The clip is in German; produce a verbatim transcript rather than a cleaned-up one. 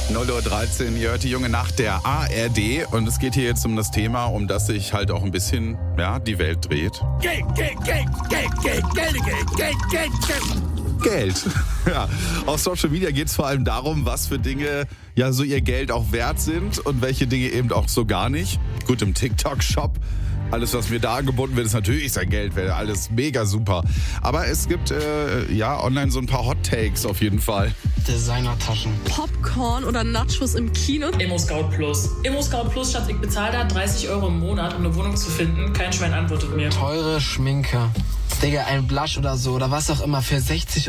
null Uhr dreizehn, ihr hört die junge Nacht der A R D und es geht hier jetzt um das Thema, um das sich halt auch ein bisschen, ja, die Welt dreht. Geld, Geld, Geld, Geld, Geld, Geld, Geld, Geld, Geld, Geld. Geld. Ja, auf Social Media geht es vor allem darum, was für Dinge ja so ihr Geld auch wert sind und welche Dinge eben auch so gar nicht. Gut, im TikTok-Shop, alles, was mir da angeboten wird, ist natürlich sein Geld wert, alles mega super. Aber es gibt äh, ja online so ein paar Hot Takes auf jeden Fall. Designertaschen. Popcorn oder Nachos im Kino. Immo-Scout Plus. Immo-Scout Plus, Schatz, ich bezahle da dreißig Euro im Monat, um eine Wohnung zu finden. Kein Schwein antwortet mir. Teure Schminke. Digga, ein Blush oder so oder was auch immer für sechzig